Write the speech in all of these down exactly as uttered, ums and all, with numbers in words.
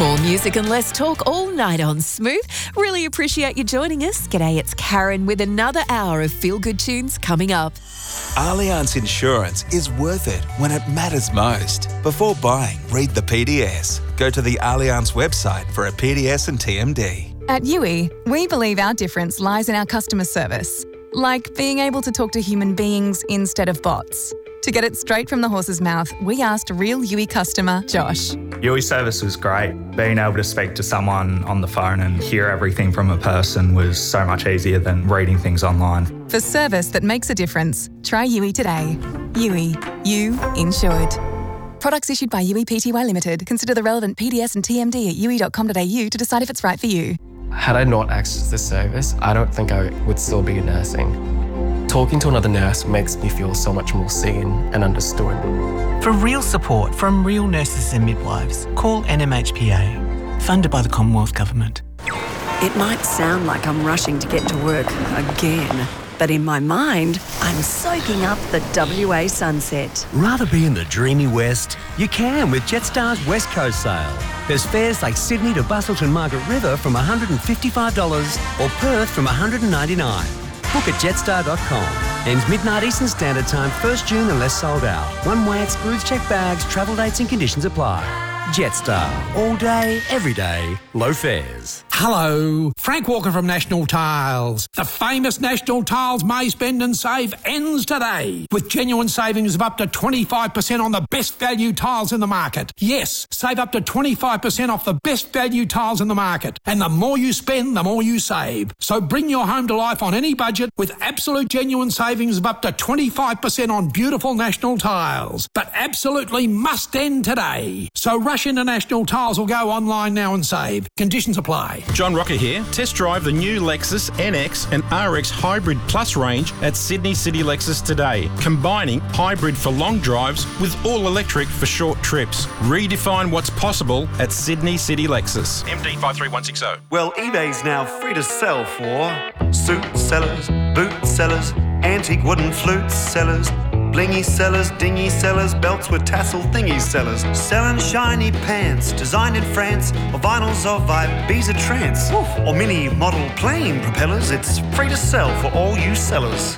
More music and less talk all night on Smooth. Really appreciate you joining us. G'day, it's Karen with another hour of feel-good tunes coming up. Allianz Insurance is worth it when it matters most. Before buying, read the P D S. Go to the Allianz website for a P D S and T M D. At U I, we believe our difference lies in our customer service. Like being able to talk to human beings instead of bots. To get it straight from the horse's mouth, we asked real U I customer Josh. U I service was great. Being able to speak to someone on the phone and hear everything from a person was so much easier than reading things online. For service that makes a difference, try U I today. U I, you insured. Products issued by U I P T Y Limited. Consider the relevant P D S and T M D at u i dot com dot a u to decide if it's right for you. Had I not accessed this service, I don't think I would still be nursing. Talking to another nurse makes me feel so much more seen and understood. For real support from real nurses and midwives, call N M H P A, funded by the Commonwealth Government. It might sound like I'm rushing to get to work again, but in my mind, I'm soaking up the W A sunset. Rather be in the dreamy West? You can with Jetstar's West Coast sale. There's fares like Sydney to Busselton Margaret River from one hundred fifty-five dollars or Perth from one hundred ninety-nine dollars. Book at jetstar dot com. Ends midnight Eastern Standard Time, first June unless sold out. One way excludes checked bags, travel dates and conditions apply. Jetstar. All day, every day, low fares. Hello, Frank Walker from National Tiles. The famous National Tiles May Spend and Save ends today with genuine savings of up to twenty-five percent on the best value tiles in the market. Yes, save up to twenty-five percent off the best value tiles in the market. And the more you spend, the more you save. So bring your home to life on any budget with absolute genuine savings of up to twenty-five percent on beautiful National Tiles. But absolutely must end today. So rush into National Tiles or go online now and save. Conditions apply. John Rocker here. Test drive the new Lexus N X and R X Hybrid Plus range at Sydney City Lexus today, combining hybrid for long drives with all-electric for short trips. Redefine what's possible at Sydney City Lexus. M D five three one six zero. Well, eBay's now free to sell for suit sellers, boot sellers, antique wooden flute sellers, blingy sellers, dingy sellers, belts with tassel thingy sellers, selling shiny pants designed in France, or vinyls of Ibiza trance, or mini model plane propellers. It's free to sell for all you sellers.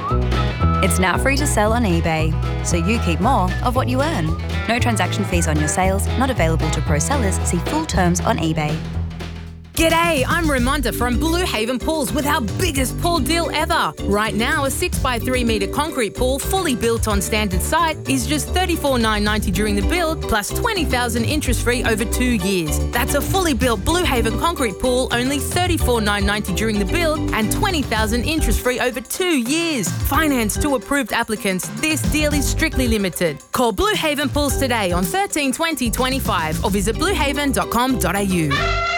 It's now free to sell on eBay, so you keep more of what you earn. No transaction fees on your sales, not available to pro sellers. See full terms on eBay. G'day, I'm Ramonda from Blue Haven Pools with our biggest pool deal ever. Right now, a six by three metre concrete pool fully built on standard site is just thirty-four thousand nine hundred ninety dollars during the build plus twenty thousand dollars interest free over two years. That's a fully built Blue Haven concrete pool, only thirty-four thousand nine hundred ninety dollars during the build and twenty thousand dollars interest free over two years. Finance to approved applicants. This deal is strictly limited. Call Blue Haven Pools today on thirteen twenty twenty-five or visit blue haven dot com dot a u.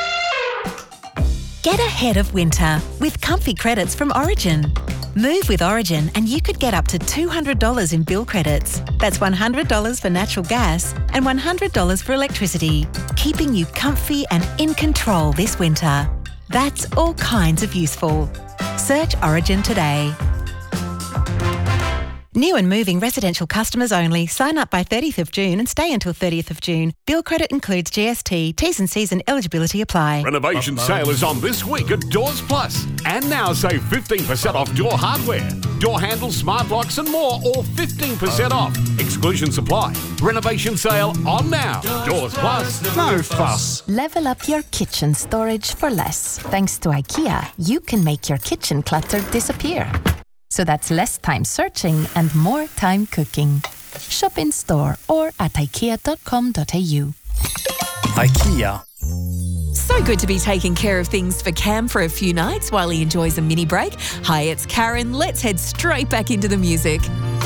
Get ahead of winter with comfy credits from Origin. Move with Origin and you could get up to two hundred dollars in bill credits. That's one hundred dollars for natural gas and one hundred dollars for electricity, keeping you comfy and in control this winter. That's all kinds of useful. Search Origin today. New and moving residential customers only. Sign up by thirtieth of June and stay until thirtieth of June. Bill credit includes G S T. T's and C's and eligibility apply. Renovation sale is on this week at Doors Plus. And now save fifteen percent off door hardware. Door handles, smart locks and more, all fifteen percent off. Exclusion supply. Renovation sale on now. Doors Plus. No fuss. Level up your kitchen storage for less. Thanks to IKEA, you can make your kitchen clutter disappear. So that's less time searching and more time cooking. Shop in store or at ikea dot com dot a u. IKEA. So good to be taking care of things for Cam for a few nights while he enjoys a mini break. Hi, it's Karen. Let's head straight back into the music.